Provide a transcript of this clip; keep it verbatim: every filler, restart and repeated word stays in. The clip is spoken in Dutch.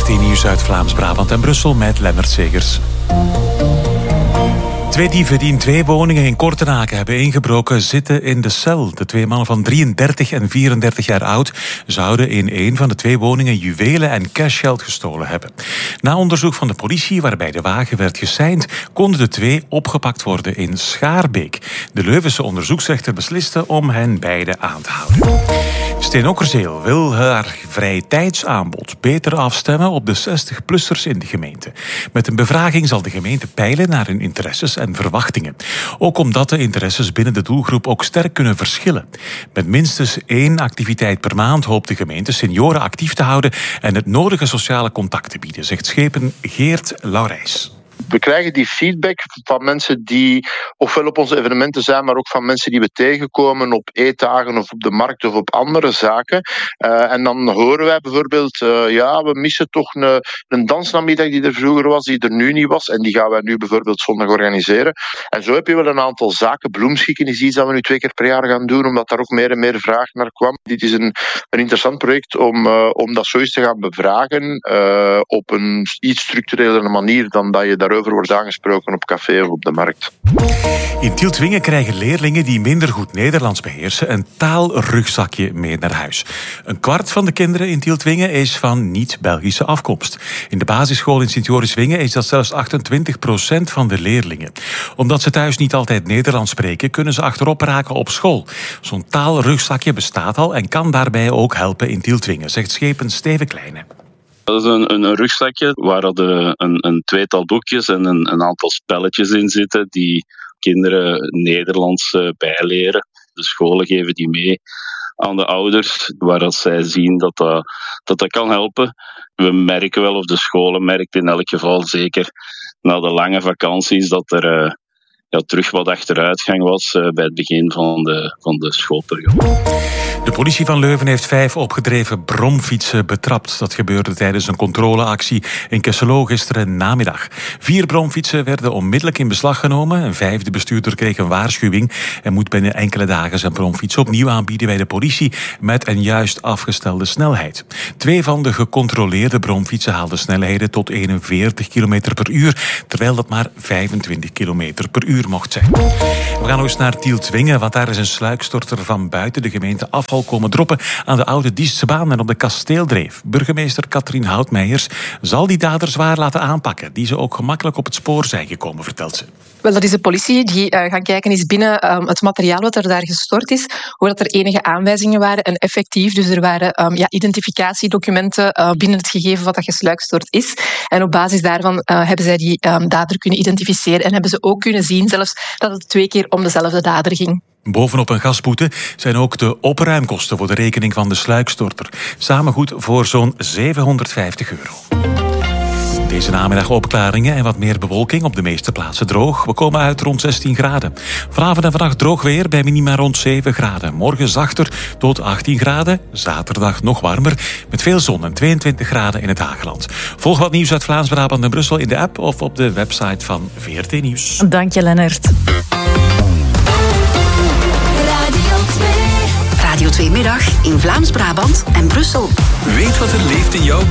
veertien Nieuws uit Vlaams-Brabant en Brussel met Lennart Segers. Twee dieven die in twee woningen in Kortenaken hebben ingebroken zitten in de cel. De twee mannen van drieëndertig en vierendertig jaar oud zouden in een van de twee woningen juwelen en cashgeld gestolen hebben. Na onderzoek van de politie, waarbij de wagen werd geseind, konden de twee opgepakt worden in Schaarbeek. De Leuvense onderzoeksrechter besliste om hen beiden aan te houden. Steenokkerzeel wil haar vrije tijdsaanbod beter afstemmen op de zestig-plussers in de gemeente. Met een bevraging zal de gemeente peilen naar hun interesses en verwachtingen. Ook omdat de interesses binnen de doelgroep ook sterk kunnen verschillen. Met minstens één activiteit per maand hoopt de gemeente senioren actief te houden en het nodige sociale contact te bieden, zegt schepen Geert Laurijs. We krijgen die feedback van mensen die ofwel op onze evenementen zijn, maar ook van mensen die we tegenkomen op eetdagen of op de markt of op andere zaken. Uh, en dan horen wij bijvoorbeeld, uh, ja, we missen toch een, een dansnamiddag die er vroeger was, die er nu niet was. En die gaan wij nu bijvoorbeeld zondag organiseren. En zo heb je wel een aantal zaken. Bloemschikken is iets dat we nu twee keer per jaar gaan doen, omdat daar ook meer en meer vraag naar kwam. Dit is een, een interessant project om, uh, om dat zo eens te gaan bevragen uh, op een iets structurelere manier dan dat je daarover wordt aangesproken op café of op de markt. In Tieltwingen krijgen leerlingen die minder goed Nederlands beheersen een taalrugzakje mee naar huis. Een kwart van de kinderen in Tieltwingen is van niet-Belgische afkomst. In de basisschool in Sint-Joris-Wingen is dat zelfs achtentwintig procent van de leerlingen. Omdat ze thuis niet altijd Nederlands spreken, kunnen ze achterop raken op school. Zo'n taalrugzakje bestaat al en kan daarbij ook helpen in Tieltwingen, zegt schepen Steven Kleine. Dat is een, een rugzakje waar er een, een tweetal boekjes en een, een aantal spelletjes in zitten die kinderen Nederlands uh, bijleren. De scholen geven die mee aan de ouders, waar dat zij zien dat dat, dat dat kan helpen. We merken wel, of de scholen merken in elk geval zeker na de lange vakanties, dat er uh, ja, terug wat achteruitgang was uh, bij het begin van de, van de schoolperiode. De politie van Leuven heeft vijf opgedreven bromfietsen betrapt. Dat gebeurde tijdens een controleactie in Kesselo gisteren namiddag. Vier bromfietsen werden onmiddellijk in beslag genomen. Een vijfde bestuurder kreeg een waarschuwing en moet binnen enkele dagen zijn bromfiets opnieuw aanbieden bij de politie met een juist afgestelde snelheid. Twee van de gecontroleerde bromfietsen haalden snelheden tot eenenveertig kilometer per uur, terwijl dat maar vijfentwintig kilometer per uur mocht zijn. We gaan nog eens naar Tieltwingen, want daar is een sluikstorter van buiten de gemeente afval komen droppen aan de oude Diestse baan en op de Kasteeldreef. Burgemeester Katrien Houtmeijers zal die daders zwaar laten aanpakken, die ze ook gemakkelijk op het spoor zijn gekomen, vertelt ze. Wel, dat is de politie die uh, gaan kijken is binnen um, het materiaal wat er daar gestort is, hoe dat er enige aanwijzingen waren en effectief. Dus er waren um, ja, identificatiedocumenten uh, binnen het gegeven wat dat gesluikstort is. En op basis daarvan uh, hebben zij die um, dader kunnen identificeren en hebben ze ook kunnen zien zelfs dat het twee keer om dezelfde dader ging. Bovenop een gasboete zijn ook de opruimkosten voor de rekening van de sluikstorter. Samen goed voor zo'n zevenhonderdvijftig euro. Deze namiddag opklaringen en wat meer bewolking, op de meeste plaatsen droog. We komen uit rond zestien graden. Vanavond en vannacht droog weer bij minima rond zeven graden. Morgen zachter tot achttien graden. Zaterdag nog warmer met veel zon en tweeëntwintig graden in het Hageland. Volg wat nieuws uit Vlaams-Brabant en Brussel in de app of op de website van V R T Nieuws. Dank je, Lennart. Radio twee Middag in Vlaams-Brabant en Brussel. Weet wat er leeft in jou.